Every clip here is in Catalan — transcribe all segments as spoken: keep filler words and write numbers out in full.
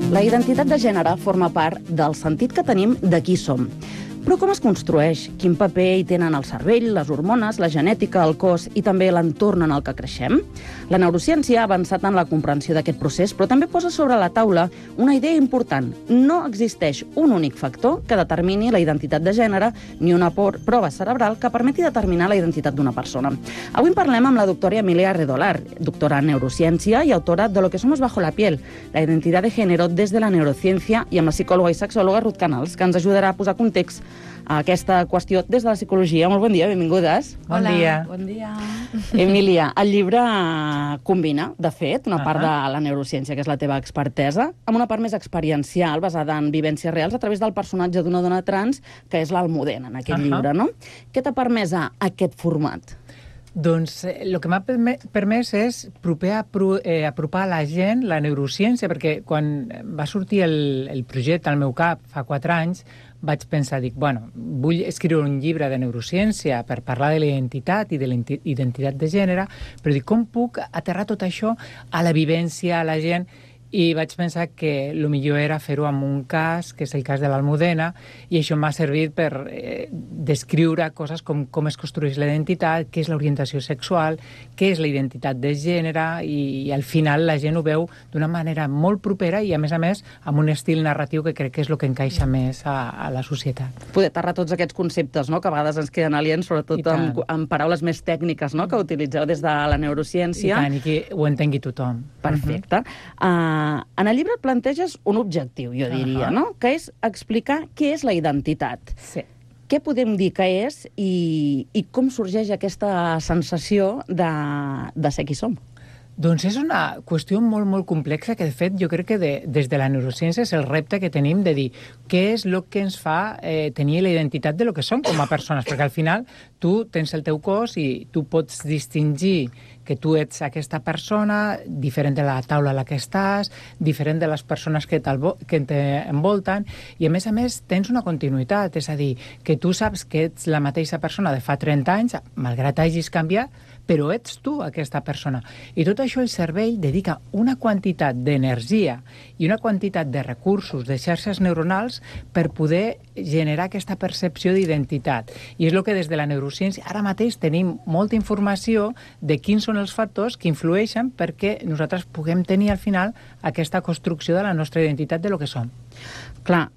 La identitat de gènere forma part del sentit que tenim de qui som. Però com es construeix? Quin paper hi tenen el cervell, les hormones, la genètica, el cos i també l'entorn en el que creixem? La neurociència ha avançat en la comprensió d'aquest procés, però també posa sobre la taula una idea important. No existeix un únic factor que determini la identitat de gènere ni una prova cerebral que permeti determinar la identitat d'una persona. Avui en parlem amb la doctora Emilia Redolar, doctora en neurociència i autora de Lo que somos bajo la piel, la identidad de género desde la neurociencia, i amb la psicòloga i sexòloga Ruth Canals, que ens ajudarà a posar context a aquesta qüestió des de la psicologia. Molt bon dia, benvingudes. Bon Hola, dia. bon dia. Emília, el llibre combina, de fet, una part Uh-huh. de la neurociència, que és la teva expertesa, amb una part més experiencial, basada en vivències reals, a través del personatge d'una dona trans, que és l'Almudena, en aquest Uh-huh. llibre, no? Què t'ha permès a aquest format? Doncs el que m'ha perme- permès és proper apro eh, apropar a la gent la neurociència, perquè quan va sortir el, el projecte al meu cap fa quatre anys, vaig pensar, dic, bueno, vull escriure un llibre de neurociència per parlar de la identitat i de la identitat de gènere, però dic, com puc aterrar tot això a la vivència, a la gent? I vaig pensar que el millor era fer-ho amb un cas, que és el cas de l'Almudena, i això m'ha servit per eh, descriure coses com com es construeix la identitat, què és l'orientació sexual, què és la identitat de gènere, i, i al final la gent ho veu d'una manera molt propera i, a més a més, amb un estil narratiu que crec que és el que encaixa més a, a la societat. Poder aterrar tots aquests conceptes, no?, que a vegades ens queden aliens, sobretot I tant. amb, amb paraules més tècniques, no?, que utilitzeu des de la I neurociència. tant, i que ho entengui tothom. Perfecte. Uh, en el llibre et planteges un objectiu, jo diria, Ahà. no?, que és explicar què és la identitat. Sí. Què podem dir que és i, i com sorgeix aquesta sensació de, de ser qui som? Doncs és una qüestió molt, molt complexa que, de fet, jo crec que de, des de la neurociència és el repte que tenim de dir què és el que ens fa eh, tenir la identitat de lo que som com a persones, perquè al final tu tens el teu cos i tu pots distingir que tu ets aquesta persona diferent de la taula a la que estàs, diferent de les persones que, que t'envolten, i a més a més tens una continuïtat, és a dir, que tu saps que ets la mateixa persona de fa trenta anys, malgrat hagis canviat, però ets tu aquesta persona. I tot això el cervell dedica una quantitat d'energia i una quantitat de recursos, de xarxes neuronals, per poder generar aquesta percepció d'identitat. I és el que des de la neurociència ara mateix tenim molta informació de quins són els factors que influeixen perquè nosaltres puguem tenir al final aquesta construcció de la nostra identitat de lo que som. Clar,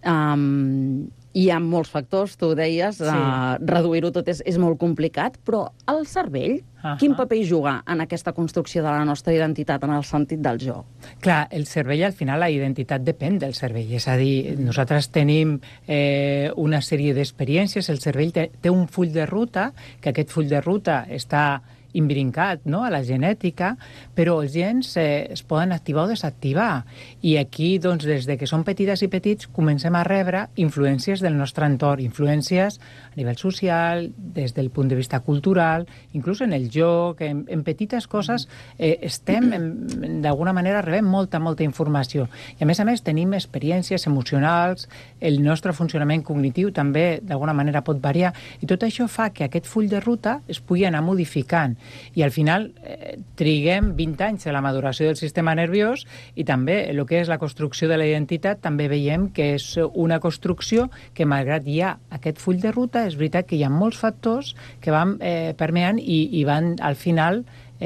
um, hi ha molts factors, tu ho deies, Sí. uh, reduir-ho tot és, és molt complicat, però el cervell, Ahà. quin paper hi juga en aquesta construcció de la nostra identitat, en el sentit del jo? Clar, el cervell, al final, la identitat depèn del cervell. És a dir, nosaltres tenim eh, una sèrie d'experiències, el cervell té, té un full de ruta, que aquest full de ruta està imbrincat, no?, a la genètica, però els gens eh, es poden activar o desactivar. I aquí, doncs, des de que som petites i petits, comencem a rebre influències del nostre entorn, influències a nivell social, des del punt de vista cultural, inclús en el joc, en, en petites coses, eh, estem, d'alguna manera, rebem molta, molta informació. I, a més a més, tenim experiències emocionals, el nostre funcionament cognitiu també, d'alguna manera, pot variar, i tot això fa que aquest full de ruta es pugui anar modificant. I al final eh, triguem vint anys a la maduració del sistema nerviós i també el que és la construcció de la identitat també veiem que és una construcció que, malgrat hi ha aquest full de ruta, és veritat que hi ha molts factors que van eh, permeant i, i van al final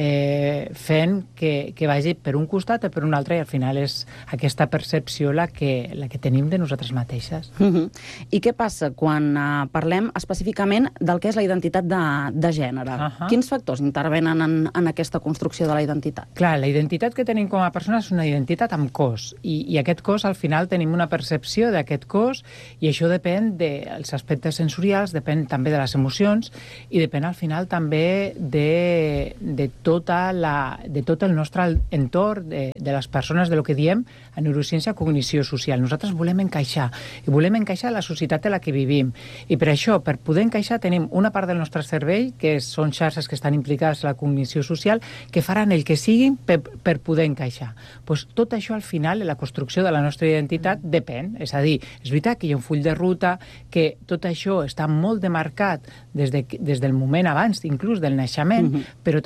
eh, fent que, que vagi per un costat o per un altre, i al final és aquesta percepció la que, la que tenim de nosaltres mateixes. Uh-huh. I què passa quan uh, parlem específicament del que és la identitat de, de gènere? Uh-huh. Quins factors intervenen en, en aquesta construcció de la identitat? Clar, la identitat que tenim com a persones és una identitat amb cos, i, i aquest cos, al final, tenim una percepció d'aquest cos, i això depèn dels aspectes sensorials, depèn també de les emocions, i depèn, al final, també de, de, tota la, de tot el nostre entorn, de, de les persones, de lo que diem a neurociència cognició social. Nosaltres volem encaixar, i volem encaixar a la societat en la que vivim. I per això, per poder encaixar, tenim una part del nostre cervell, que són xarxes que estan implicades en la cognició social, que faran el que siguin per, per poder encaixar. Pues tot això, al final, la construcció de la nostra identitat depèn. És a dir, és veritat que hi ha un full de ruta, que tot això està molt demarcat des, de, des del moment abans, inclús del naixement, uh-huh. però també és veritat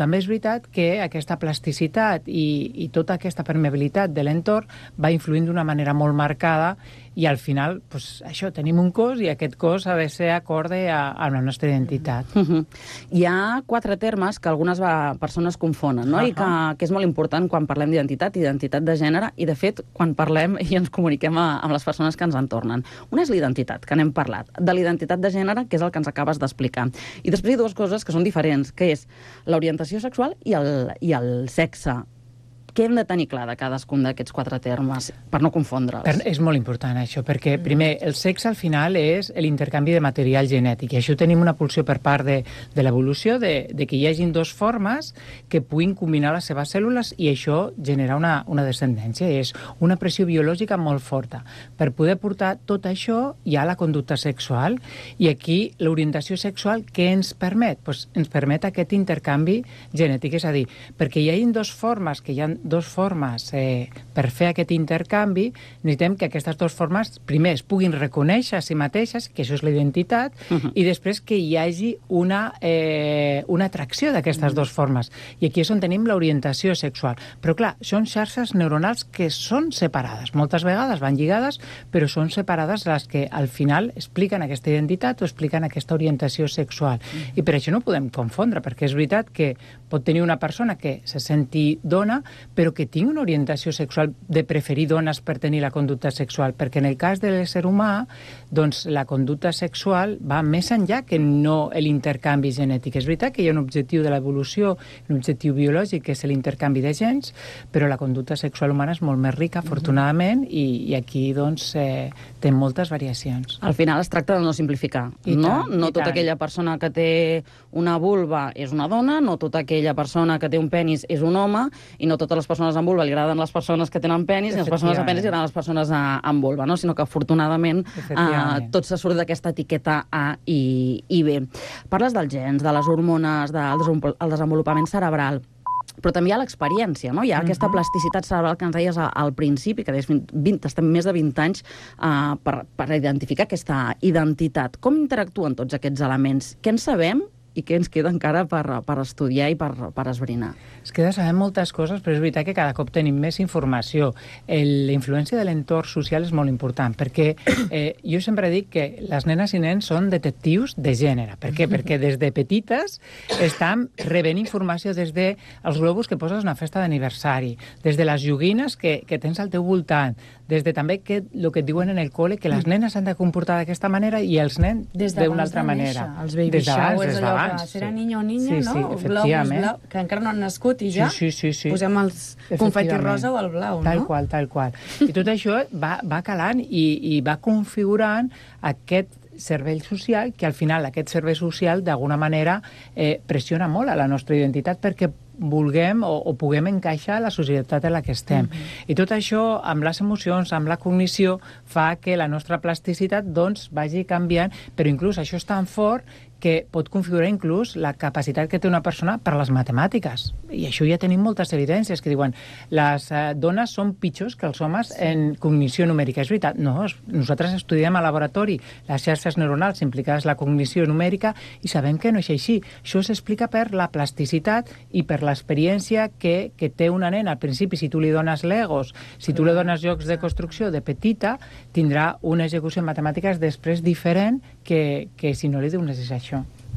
veritat que aquesta plasticitat i, i tota aquesta permeabilitat de l'entorn va influint d'una manera molt marcada i al final, pues, això, tenim un cos i aquest cos ha de ser acorde a, a la nostra identitat. Uh -huh. Hi ha quatre termes que algunes va, persones confonen, no? Uh -huh. I que, que és molt important quan parlem d'identitat, identitat de gènere, i de fet, quan parlem i ens comuniquem a, amb les persones que ens entornen. Una és l'identitat, que n'hem parlat, de l'identitat de gènere, que és el que ens acabes d'explicar. I després hi ha dues coses que són diferents, que és l'orientació sexual i el, i el sexe. Què hem de tenir clar de cadascun d'aquests quatre termes per no confondre'ls? Per, és molt important això, perquè primer, el sexe al final és l'intercanvi de material genètic, i això tenim una pulsió per part de, de l'evolució de, de que hi hagin dues formes que puguin combinar les seves cèl·lules i això genera una, una descendència. És una pressió biològica molt forta. Per poder portar tot això hi ha la conducta sexual, i aquí l'orientació sexual què ens permet? Pues ens permet aquest intercanvi genètic, és a dir, perquè hi hagin dues formes que hi ha dues formes eh, per fer aquest intercanvi, necessitem que aquestes dues formes, primer, es puguin reconèixer a si mateixes, que això és la identitat, uh -huh. i després que hi hagi una, eh, una atracció d'aquestes uh -huh. dues formes. I aquí és on tenim l'orientació sexual. Però, clar, són xarxes neuronals que són separades. Moltes vegades van lligades, però són separades les que, al final, expliquen aquesta identitat o expliquen aquesta orientació sexual. Uh -huh. I per això no podem confondre, perquè és veritat que pot tenir una persona que se senti dona, però que tingui una orientació sexual de preferir dones per tenir la conducta sexual, perquè en el cas de l'ésser humà, doncs la conducta sexual va més enllà que no l'intercanvi genètic. És veritat que hi ha un objectiu de l'evolució, un objectiu biològic, que és l'intercanvi de gens, però la conducta sexual humana és molt més rica, afortunadament, i, i aquí doncs eh, té moltes variacions. Al final es tracta de no simplificar, I no? tant, no i tota tant. aquella persona que té una vulva és una dona, no tota aquella persona que té un penis és un home, i no totes les persones amb vulva li agraden les persones que tenen penis, i les persones amb penis li agraden les persones a, amb vulva, no? Sinó que, afortunadament, eh, tot se surt d'aquesta etiqueta A i, i B. Parles dels gens, de les hormones, del el desenvolupament cerebral, però també hi ha l'experiència, no? Hi ha uh -huh. aquesta plasticitat cerebral que ens deies al principi, que deies vint, estem més de vint anys uh, per, per identificar aquesta identitat. Com interactuen tots aquests elements? Què en sabem i què ens queda encara per, per estudiar i per, per esbrinar? Es queda sabent moltes coses, però és veritat que cada cop tenim més informació. El, la influència de l'entorn social és molt important, perquè eh, jo sempre dic que les nenes i nens són detectius de gènere. Per què? Perquè des de petites estan rebent informació des dels globus que poses a una festa d'aniversari, des de les joguines que, que tens al teu voltant, des de també que, el que et diuen en el col·le, que les nenes s'han de comportar d'aquesta manera i els nens d'una altra manera. Els baby showers, allò que serà niño o niña, sí, sí, no? Globus blau, que encara no han nascut i ja sí, sí, sí, sí. posem els confeti rosa o el blau, tal no? Tal qual, tal qual. I tot això va, va calant i, i va configurant aquest cervell social, que al final aquest cervell social d'alguna manera eh, pressiona molt a la nostra identitat perquè vulguem o, o puguem encaixar a la societat en la que estem. Mm-hmm. I tot això, amb les emocions, amb la cognició, fa que la nostra plasticitat doncs, vagi canviant, però inclús això és tan fort que pot configurar inclús la capacitat que té una persona per a les matemàtiques. I això ja tenim moltes evidències que diuen les eh, dones són pitjors que els homes sí. en cognició numèrica. És veritat? No, nosaltres estudiem al laboratori les xarxes neuronals implicades en la cognició numèrica i sabem que no és així. Això s'explica per la plasticitat i per l'experiència que, que té una nena. Al principi, si tu li dones legos, si tu li dones jocs de construcció de petita, tindrà una execució en matemàtiques després diferent que, que si no li dones això.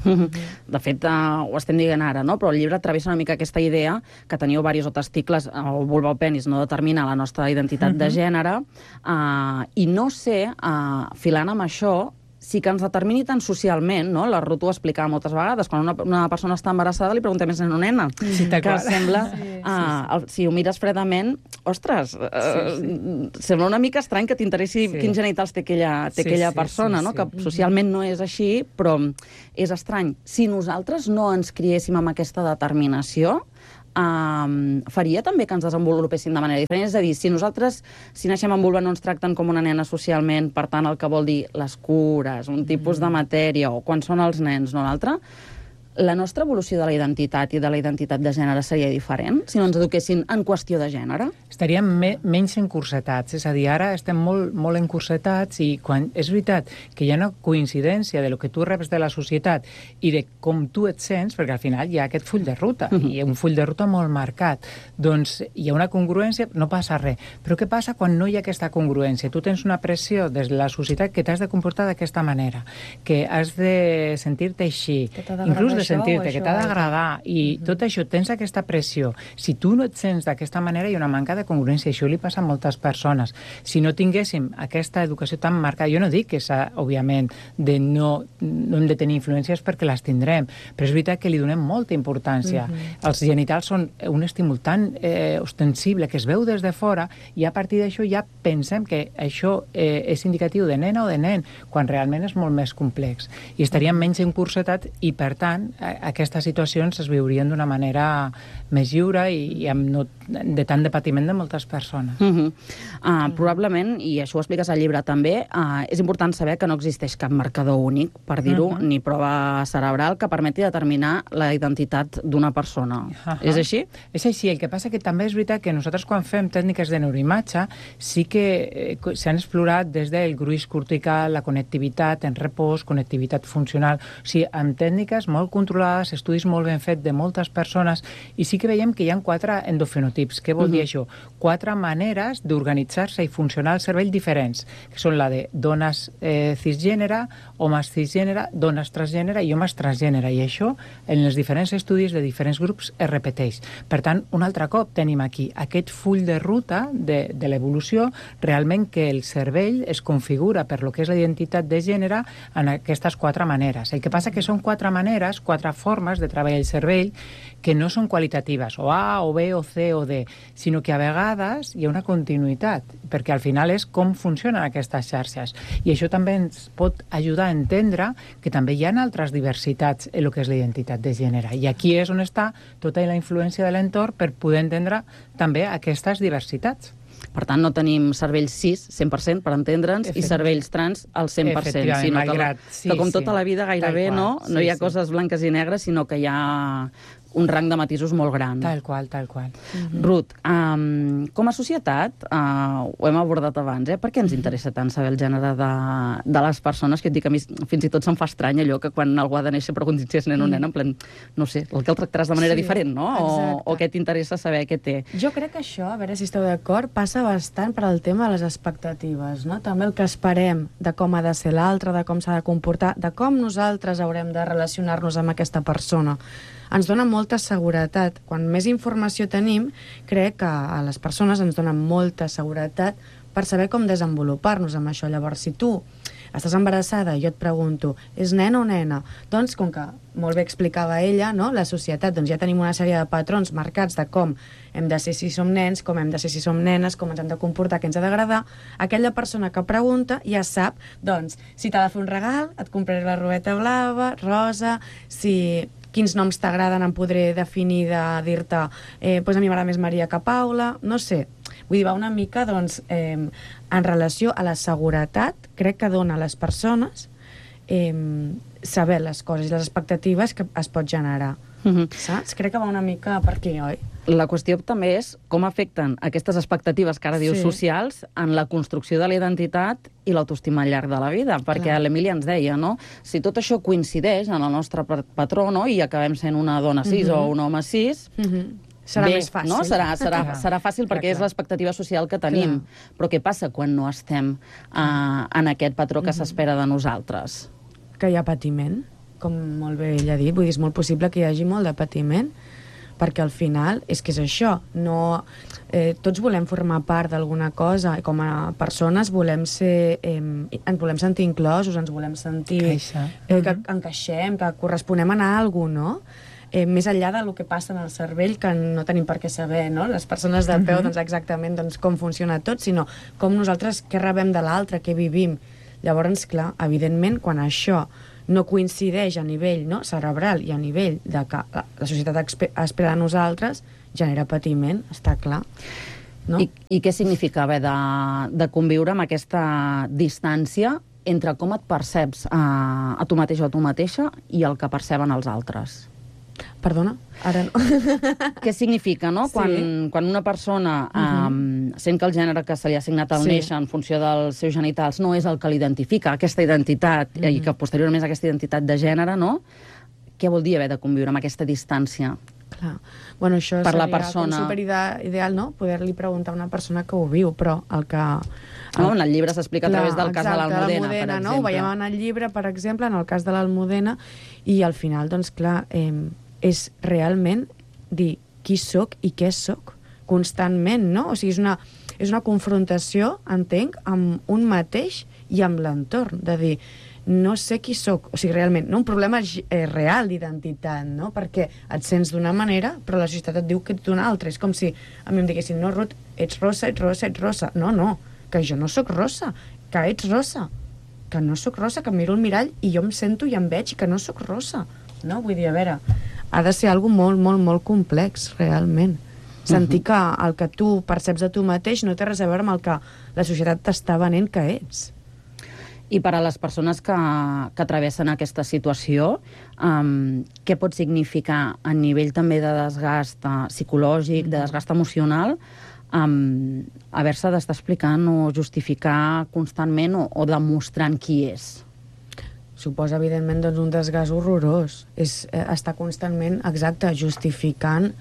De fet, uh, ho estem dient ara, no? Però el llibre travessa una mica aquesta idea que teniu diversos testicles, el vulva o penis no determina la nostra identitat uh -huh. de gènere, uh, i no sé, uh, filant amb això, sí que ens determini tant socialment, no? La Ruth ho explicava moltes vegades, quan una, una persona està embarassada li preguntem si és una nena, sí, que clar. Sembla, sí, sí, uh, sí. si ho mires fredament, ostres, uh, sí, sí. sembla una mica estrany que t'interessi sí. quins genitals té aquella, té sí, aquella sí, persona, sí, no? sí. Que socialment no és així, però és estrany. Si nosaltres no ens criéssim amb aquesta determinació, Um, faria també que ens desenvolupéssim de manera diferent. És a dir, si nosaltres, si naixem amb vulva, no ens tracten com una nena socialment, per tant, el que vol dir les cures, un tipus de matèria, o quan són els nens, no l'altre, la nostra evolució de la identitat i de la identitat de gènere seria diferent si no ens eduquessin en qüestió de gènere? Estaríem me menys encursetats, és a dir, ara estem molt, molt encursetats i quan és veritat que hi ha una coincidència de lo que tu reps de la societat i de com tu et sents, perquè al final hi ha aquest full de ruta, uh-huh. i un full de ruta molt marcat, doncs hi ha una congruència, no passa res. Però què passa quan no hi ha aquesta congruència? Tu tens una pressió des de la societat que t'has de comportar d'aquesta manera, que has de sentir-te així, inclús de sentir-te, que t'ha d'agradar, i uh-huh. tot això, tens aquesta pressió. Si tu no et sents d'aquesta manera, hi ha una manca de congruència, això li passa a moltes persones. Si no tinguéssim aquesta educació tan marcada, jo no dic que s'ha, òbviament, de no, no hem de tenir influències perquè les tindrem, però és veritat que li donem molta importància. Uh-huh. Els genitals són un estímul tan eh, ostensible que es veu des de fora i a partir d'això ja pensem que això eh, és indicatiu de nena o de nen, quan realment és molt més complex. I estaríem menys encursetats i, per tant, aquestes situacions es viurien d'una manera més lliure i, i amb no, de tant de patiment de moltes persones. Uh-huh. uh, probablement, i això ho expliques al llibre també, uh, és important saber que no existeix cap marcador únic, per dir-ho, uh-huh. ni prova cerebral que permeti determinar la identitat d'una persona. Uh-huh. És així? És així. El que passa que també és veritat que nosaltres quan fem tècniques de neuroimatge sí que eh, s'han explorat des del gruix cortical, la connectivitat en repòs, connectivitat funcional, o sigui, amb tècniques molt controlades, estudis molt ben fets de moltes persones, i sí que veiem que hi ha quatre endofenotips. Què vol uh-huh. dir això? Quatre maneres d'organitzar-se i funcionar el cervell diferents, que són la de dones eh, cisgènere, homes cisgènere, dones transgènere i homes transgènere, i això en els diferents estudis de diferents grups es repeteix. Per tant, un altre cop tenim aquí aquest full de ruta de, de l'evolució, realment que el cervell es configura per lo que és la identitat de gènere en aquestes quatre maneres. El que passa que són quatre maneres, quatre formes de treballar el cervell que no són qualitatives, o A, o B, o C, o D, sinó que a vegades hi ha una continuïtat, perquè al final és com funcionen aquestes xarxes. I això també ens pot ajudar a entendre que també hi ha altres diversitats en el que és la identitat de gènere. I aquí és on està tota la influència de l'entorn per poder entendre també aquestes diversitats. Per tant, no tenim cervells cis, cent per cent, per entendre'ns, i cervells trans al cent per cent, sinó que, la, que com tota la vida gairebé no, no hi ha coses blanques i negres, sinó que hi ha un rang de matisos molt gran. Tal qual, tal qual. Uh-huh. Ruth, um, com a societat, uh, ho hem abordat abans, eh? Per què ens interessa tant saber el gènere de, de les persones? Que et dic, a mi fins i tot se'm fa estrany allò que quan algú ha de néixer preguntis si és nen o nena, en plan, no sé, el que el tractaràs de manera sí, diferent, no? O, o què t'interessa saber què té? Jo crec que això, a veure si esteu d'acord, passa bastant per al tema de les expectatives, no? També el que esperem de com ha de ser l'altre, de com s'ha de comportar, de com nosaltres haurem de relacionar-nos amb aquesta persona. Ens dona molta seguretat. Quan més informació tenim, crec que a les persones ens dona molta seguretat per saber com desenvolupar-nos amb això. Llavors, si tu estàs embarassada i jo et pregunto, és nen o nena? Doncs, com que molt bé explicava ella, no? La societat, doncs ja tenim una sèrie de patrons marcats de com hem de ser si som nens, com hem de ser si som nenes, com ens hem de comportar, què ens ha d'agradar. Aquella persona que pregunta ja sap, doncs, si t'ha de fer un regal, et compraré la robeta blava, rosa, si quins noms t'agraden em podré definir de dir-te, eh, doncs a mi m'agrada més Maria que Paula, no sé. Vull dir, va una mica, doncs, eh, en relació a la seguretat, crec que dona a les persones eh, saber les coses i les expectatives que es pot generar. Mm-hmm. Saps? Crec que va una mica per aquí, oi? La qüestió també és com afecten aquestes expectatives que ara dius sí. socials en la construcció de la identitat i l'autoestima al llarg de la vida, perquè l'Emília ens deia, no? Si tot això coincideix en el nostre patró, no? I acabem sent una dona cis mm-hmm. o un home cis, mm-hmm. serà bé, més fàcil. No? Serà, serà, serà fàcil clar, perquè clar. És l'expectativa social que tenim. Clar. Però què passa quan no estem uh, en aquest patró que mm-hmm. s'espera de nosaltres? Que hi ha patiment, com molt bé ella ha dit. Vull dir, és molt possible que hi hagi molt de patiment, perquè al final és que és això. No, eh, tots volem formar part d'alguna cosa i com a persones volem ser, eh, ens volem sentir inclosos, ens volem sentir eh, que encaixem, que corresponem a alguna cosa, no? Eh, més enllà del que passa en el cervell, que no tenim per què saber, no? Les persones de peu, doncs, exactament doncs, com funciona tot, sinó com nosaltres què rebem de l'altre, què vivim. Llavors, clar, evidentment, quan això no coincideix a nivell no, cerebral i a nivell de que la, la societat espera de nosaltres, genera patiment, està clar. No? I, I què significa haver de, de conviure amb aquesta distància entre com et perceps a, a tu mateix o a tu mateixa i el que perceben els altres. Perdona? Ara no. Què significa, no? Sí. Quan, quan una persona Uh-huh. um, sent que el gènere que se li ha assignat al Sí. néixer en funció dels seus genitals no és el que l'identifica, aquesta identitat, Uh-huh. i que posteriorment és aquesta identitat de gènere, no? Què vol dir haver de conviure amb aquesta distància? Clar. Bueno, això Per la seria persona. com superideal, no? Poder-li preguntar a una persona que ho viu, però el que... No, en el llibre s'explica a través del cas de exacte, l'Almudena, per l'Almudena, exemple. no? Ho veiem en el llibre, per exemple, en el cas de l'Almudena, i al final, doncs, clar, eh, és realment dir qui sóc i què sóc constantment, no? O sigui, és una, és una confrontació, entenc, amb un mateix i amb l'entorn, de dir, no sé qui sóc, o sigui, realment, no? Un problema eh, real d'identitat, no? Perquè et sents d'una manera, però la societat et diu que ets d'una altra. És com si a mi em diguessin, no, Ruth, ets rosa, ets rosa, ets rosa. No, no, que jo no sóc rosa, que ets rosa, que no sóc rosa, que em miro al mirall i jo em sento i em veig que no sóc rosa. No? Vull dir, a veure, ha de ser algo molt, molt, molt complex, realment. Sentir que el que tu perceps de tu mateix no té res a veure amb el que la societat t'està venent que ets. I per a les persones que, que travessen aquesta situació, um, què pot significar a nivell també de desgast uh, psicològic, mm. de desgast emocional, um, haver-se d'estar explicant o justificar constantment o, o demostrant qui és? Suposa, evidentment, doncs, un desgast horrorós. És eh, estar constantment, exacte, justificant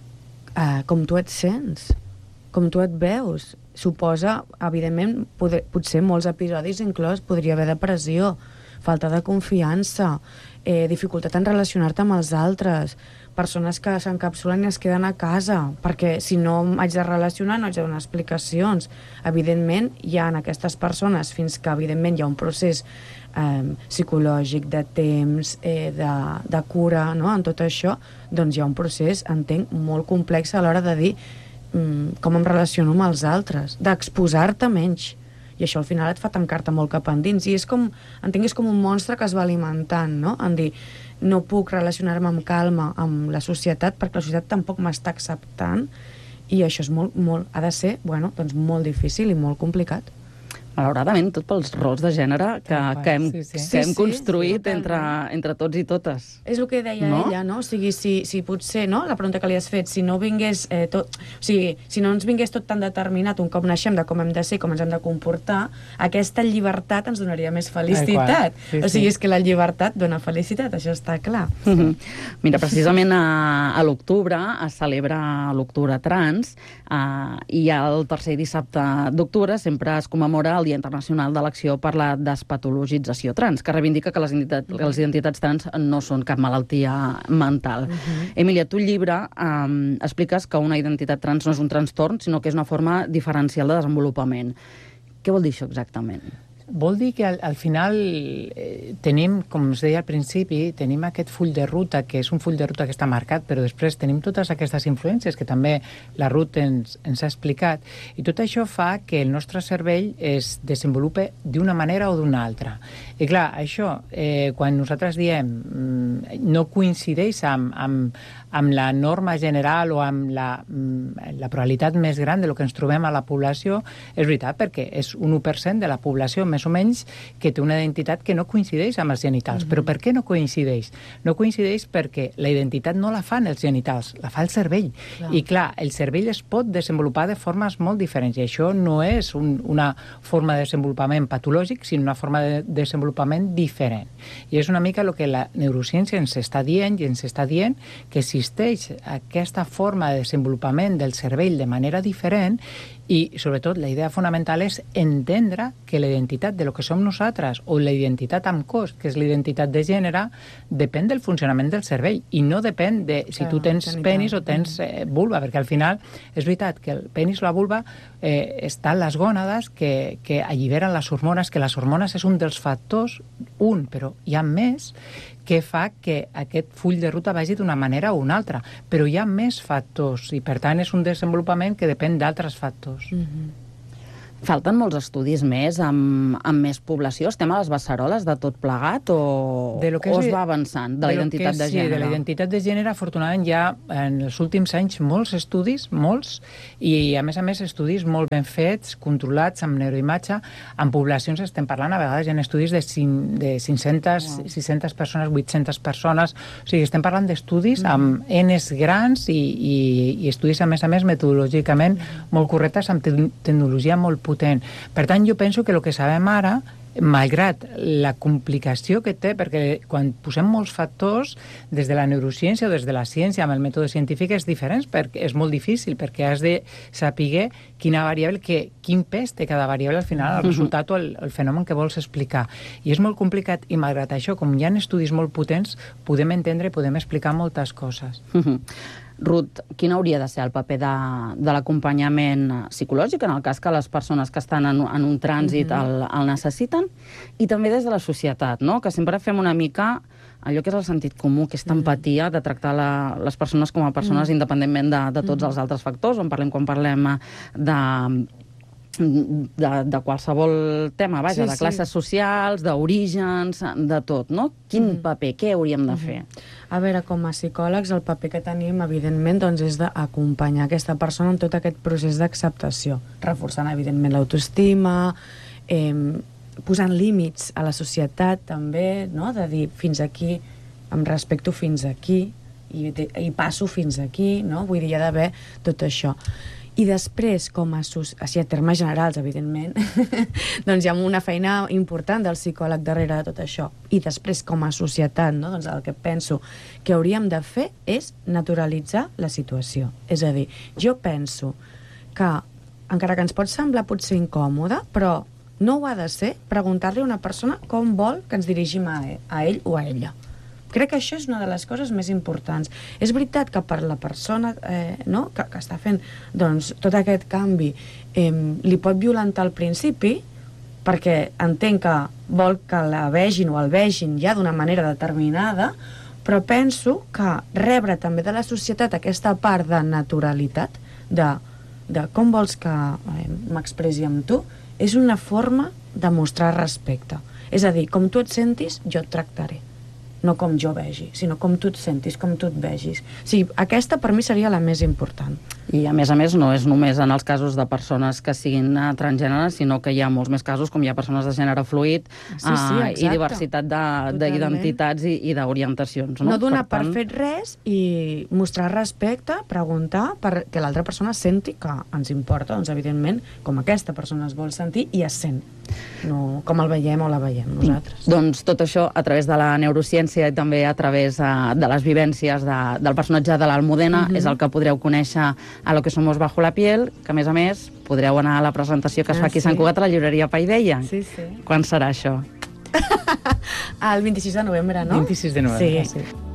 eh, com tu et sents, com tu et veus. Suposa, evidentment, poder, potser molts episodis inclòs podria haver depressió, falta de confiança, eh, dificultat en relacionar-te amb els altres, persones que s'encapsulen i es queden a casa, perquè si no haig de relacionar no haig de donar explicacions. Evidentment, hi ha en aquestes persones, fins que evidentment hi ha un procés eh, psicològic, de temps, eh, de, de cura, no? En tot això, doncs hi ha un procés, entenc, molt complex a l'hora de dir mm, com em relaciono amb els altres, d'exposar-te menys. I això al final et fa tancar-te molt cap endins. I és com, entenc, és com un monstre que es va alimentant, no? En dir, no puc relacionar-me amb calma amb la societat perquè la societat tampoc m'està acceptant, i això és molt, molt, ha de ser, bueno, doncs molt difícil i molt complicat. Malauradament, tot pels rols de gènere que, que hem, sí, sí. que hem Sí, sí, construït sí, entre, entre tots i totes. És el que deia No? ella, no? O sigui, si, si potser, no?, la pregunta que li has fet, si no vingués eh, tot... O sigui, si no ens vingués tot tan determinat un cop naixem de com hem de ser, com ens hem de comportar, aquesta llibertat ens donaria més felicitat. Sí, o sigui, sí. és que la llibertat dona felicitat, això està clar. Mm -hmm. Mira, precisament a, a l'octubre es celebra l'octubre trans, uh, i el tercer dissabte d'octubre sempre es commemora el Dia Internacional de l'Acció per la Despatologització Trans, que reivindica que les, identitat, que les identitats trans no són cap malaltia mental. Uh-huh. Emília, tu al llibre um, expliques que una identitat trans no és un trastorn, sinó que és una forma diferencial de desenvolupament. Què vol dir això exactament? Vol dir que al, al final eh, tenim, com us deia al principi, tenim aquest full de ruta, que és un full de ruta que està marcat, però després tenim totes aquestes influències que també la Ruth ens, ens ha explicat, i tot això fa que el nostre cervell es desenvolupe d'una manera o d'una altra. I clar, això, eh, quan nosaltres diem no coincideix amb, amb, amb la norma general o amb la, la probabilitat més gran de lo que ens trobem a la població, és veritat, perquè és un u per cent de la població, més o menys, que té una identitat que no coincideix amb els genitals. Mm-hmm. Però per què no coincideix? No coincideix perquè la identitat no la fan els genitals, la fa el cervell. Clar. I clar, el cervell es pot desenvolupar de formes molt diferents, i això no és un, una forma de desenvolupament patològic, sinó una forma de desenvolupament diferent. I és una mica el que la neurociència ens està dient, i ens està dient que existeix aquesta forma de desenvolupament del cervell de manera diferent, i, sobretot, la idea fonamental és entendre que la identitat de lo que som nosaltres, o la identitat amb cos, que és la identitat de gènere, depèn del funcionament del cervell, i no depèn de si tu tens penis o tens eh, vulva, perquè al final és veritat que el penis o la vulva eh, estan les gònades que, que alliberen les hormones, que les hormones és un dels factors, un, però hi ha més, que fa que aquest full de ruta vagi d'una manera o una altra. Però hi ha més factors i, per tant, és un desenvolupament que depèn d'altres factors. Mm-hmm. Falten molts estudis més amb, amb més població? Estem a les beceroles de tot plegat o, de lo que o és, es va avançant de, de la identitat és, de gènere? Sí, de la identitat de gènere, afortunadament, hi ha en els últims anys molts estudis, molts, i a més a més estudis molt ben fets, controlats, amb neuroimatge, en poblacions estem parlant, a vegades hi ha estudis de, cinc, de cinc-centes, wow. sis-centes persones, vuit-centes persones, o sigui, estem parlant d'estudis mm. amb enes grans i, i, i estudis, a més a més, metodològicament mm. molt correctes, amb te tecnologia molt potent. Per tant, jo penso que el que sabem ara, malgrat la complicació que té, perquè quan posem molts factors, des de la neurociència o des de la ciència, amb el mètode científic és diferent, perquè és molt difícil, perquè has de saber quina variable, que, quin pes té cada variable al final, el resultat o el, el fenomen que vols explicar. I és molt complicat, i malgrat això, com hi ha estudis molt potents, podem entendre i podem explicar moltes coses. Ruth, quin hauria de ser el paper de, de l'acompanyament psicològic en el cas que les persones que estan en, en un trànsit el, el necessiten? I també des de la societat, no? Que sempre fem una mica allò que és el sentit comú, que és empatia, de tractar la, les persones com a persones mm. independentment de, de tots els altres factors, on parlem quan parlem de... De, de qualsevol tema, vaja, sí, de classes sí. socials, d'orígens, de tot, no? Quin mm. paper, què hauríem de fer? A veure, com a psicòlegs, el paper que tenim, evidentment, doncs, és d'acompanyar aquesta persona en tot aquest procés d'acceptació, reforçant, evidentment, l'autoestima, eh, posant límits a la societat, també, no? De dir, fins aquí, em respecto fins aquí, i, i passo fins aquí, no? Vull dir, hi ha d'haver tot això. I després, com a, així a termes generals, evidentment, doncs hi ha una feina important del psicòleg darrere de tot això. I després, com a societat, no? Doncs el que penso que hauríem de fer és naturalitzar la situació. És a dir, jo penso que, encara que ens pot semblar potser incòmode, però no ho ha de ser preguntar-li a una persona com vol que ens dirigim a ell, a ell o a ella. Crec que això és una de les coses més importants. És veritat que per la persona eh, no? que, que està fent doncs, tot aquest canvi eh, li pot violentar al principi perquè entenc que vol que la vegin o el vegin ja d'una manera determinada, però penso que rebre també de la societat aquesta part de naturalitat, de, de com vols que eh, m'expressi amb tu, és una forma de mostrar respecte. És a dir, com tu et sentis, jo et tractaré. No com jo vegi, sinó com tu et sentis, com tu et vegis. O sigui, aquesta per mi seria la més important. I a més a més no és només en els casos de persones que siguin transgèneres, sinó que hi ha molts més casos, com hi ha persones de gènere fluid sí, sí, uh, i diversitat d'identitats i, i d'orientacions. No, no donar per, tant... per fet res i mostrar respecte, preguntar perquè l'altra persona senti que ens importa, doncs evidentment, com aquesta persona es vol sentir i es sent. No com el veiem o la veiem nosaltres. Doncs tot això a través de la neurociència i també a través uh, de les vivències de, del personatge de l'Almudena uh-huh. és el que podreu conèixer a Lo que somos bajo la piel, que a més a més podreu anar a la presentació que es ah, fa aquí a Sant sí. Cugat a la llibreria Paideia. Sí, sí. Quan serà això? El vint-i-sis de novembre, no? vint-i-sis de novembre, sí. sí.